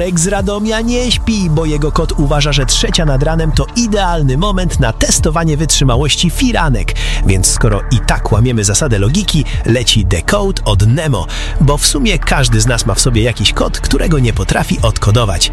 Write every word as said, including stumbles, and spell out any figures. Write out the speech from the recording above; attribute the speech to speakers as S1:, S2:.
S1: Marek z Radomia nie śpi, bo jego kot uważa, że trzecia nad ranem to idealny moment na testowanie wytrzymałości firanek. Więc skoro i tak łamiemy zasadę logiki, leci Decode od Nemo, bo w sumie każdy z nas ma w sobie jakiś kod, którego nie potrafi odkodować.